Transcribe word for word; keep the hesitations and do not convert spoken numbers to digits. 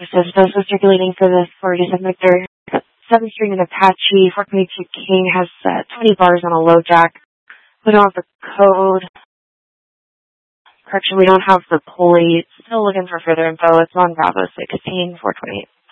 says those are circulating for the forty-seven Victor. seven string and Apache, four twenty-two King has uh, twenty bars on a low jack. We don't have the code. Correction, we don't have the pulley. Still looking for further info. It's on Bravo sixteen, four twenty-eight.